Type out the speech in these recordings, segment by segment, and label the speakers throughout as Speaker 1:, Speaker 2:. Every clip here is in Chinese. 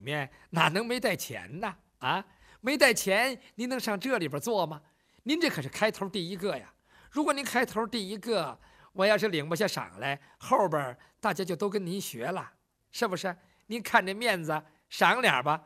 Speaker 1: 面哪能没带钱呢？啊，没带钱，您能上这里边坐吗？您这可是开头第一个呀！如果您开头第一个，我要是领不下赏来，后边大家就都跟您学了，是不是？您看这面子，赏脸吧。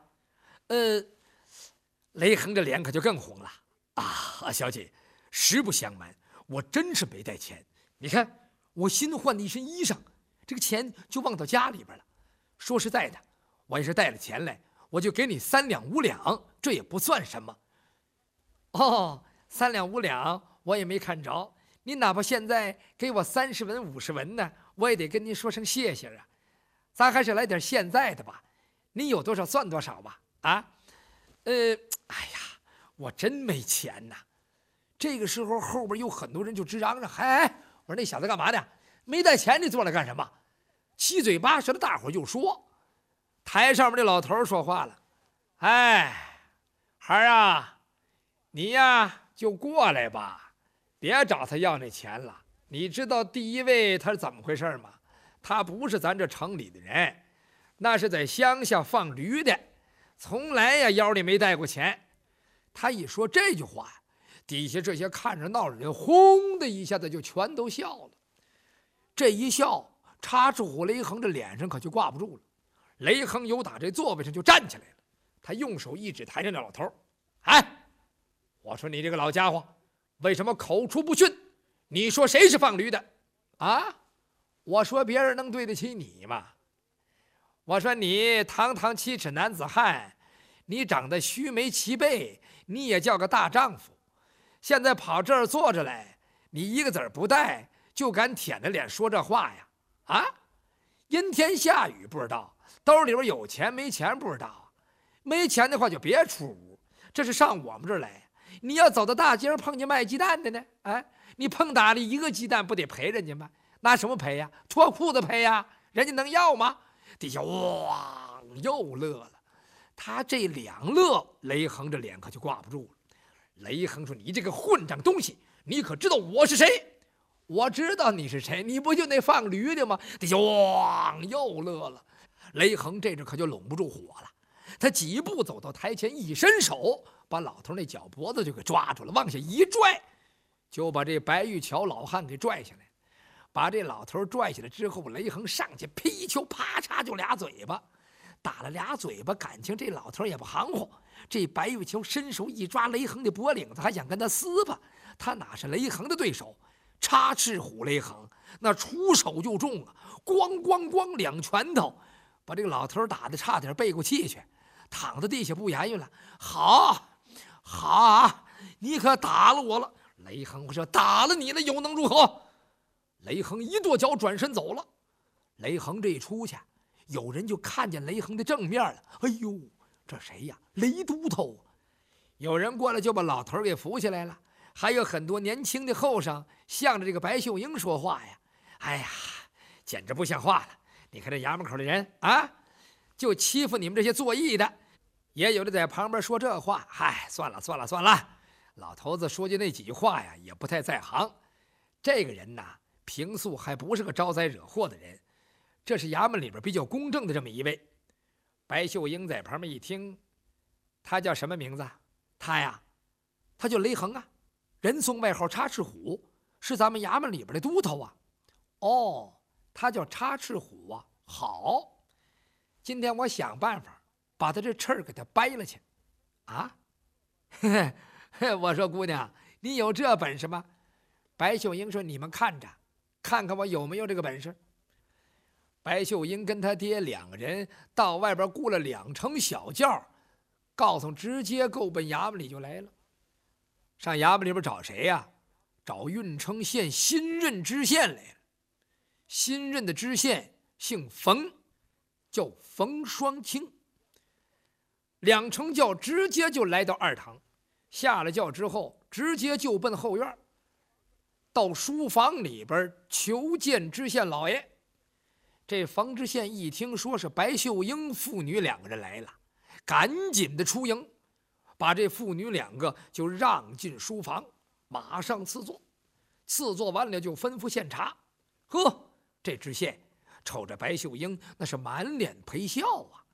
Speaker 1: 雷横的脸可就更红了啊！小姐，实不相瞒，我真是没带钱。你看，我新换的一身衣裳，这个钱就忘到家里边了。说实在的，我要是带了钱来，我就给你3两5两，这也不算什么。哦，3两5两我也没看着，您哪怕现在给我30文50文呢，我也得跟您说声谢谢啊。咱还是来点现在的吧，您有多少算多少吧。啊，哎呀，我真没钱呐。这个时候后边有很多人就直嚷嚷：“哎，我说那小子干嘛的？没带钱，你坐来干什么？”七嘴八舌的大伙就说。台上面的老头说话了：“哎，孩儿啊，你呀就过来吧，别找他要那钱了。你知道第一位他是怎么回事吗？他不是咱这城里的人，那是在乡下放驴的，从来呀腰里没带过钱。”他一说这句话，底下这些看着闹的人轰的一下子就全都笑了。这一笑，插翅虎雷横这脸上可就挂不住了。雷横由打这座位上就站起来了，他用手一指台上的老头：“哎，我说你这个老家伙，为什么口出不逊？你说谁是放驴的？啊？我说别人能对得起你吗？我说你堂堂7尺男子汉，你长得须眉齐背，你也叫个大丈夫。现在跑这儿坐着来，你一个子儿不带，就敢舔着脸说这话呀？啊？阴天下雨不知道，兜里边有钱没钱不知道，没钱的话就别出屋，这是上我们这儿来。你要走到大街上碰见卖鸡蛋的呢，哎，你碰打了1个鸡蛋，不得赔人家吗？拿什么赔呀？脱裤子赔呀？人家能要吗？底下哇又乐了。他这2乐，雷横这脸可就挂不住了。雷横说：“你这个混账东西，你可知道我是谁？”“我知道你是谁，你不就那放驴的吗？”底下哇又乐了。雷横这阵可就拢不住火了，他几步走到台前，一伸手把老头那脚脖子就给抓住了，往下一拽，就把这白玉桥老汉给拽下来。把这老头拽下来之后，雷横上去劈一球，啪嚓就2嘴巴，打了2嘴巴，感情这老头也不含糊。这白玉桥伸手一抓雷横的脖领子，还想跟他撕吧，他哪是雷横的对手？插翅虎雷横那出手就重啊，咣咣咣2拳头，把这个老头打得差点背过气去，躺在地下不言语了。好，好，你可打了我了。雷横说：“打了你了，又能如何？”雷横一跺脚转身走了。雷横这一出去，有人就看见雷横的正面了。哎呦，这谁呀？雷都头。有人过来就把老头给扶起来了，还有很多年轻的后生向着这个白秀英说话呀。哎呀，简直不像话了！你看这衙门口的人啊，就欺负你们这些做义的。也有的在旁边说这话：“嗨，算了算了算了，老头子说句那几句话呀，也不太在行。这个人呐，平素还不是个招灾惹祸的人，这是衙门里边比较公正的这么一位。”白秀英在旁边一听，他叫什么名字？他呀，他叫雷横啊，人送外号插翅虎，是咱们衙门里边的都头啊。哦，他叫插翅虎啊。好，今天我想办法把他这翅儿给他掰了去。啊？我说姑娘，你有这本事吗？白秀英说：“你们看着，看看我有没有这个本事。”白秀英跟他爹2个人到外边雇了2乘小轿，告诉直接够奔衙门里就来了。上衙门里边找谁呀？找郓城县新任知县来了。新任的知县姓冯，叫冯双清。2乘轿直接就来到二堂，下了轿之后，直接就奔后院，到书房里边求见知县老爷。这冯知县一听说是白秀英父女2个人来了，赶紧的出营，把这父女2个就让进书房，马上赐座。赐座完了就吩咐献茶。呵，这知县瞅着白秀英那是满脸陪笑啊。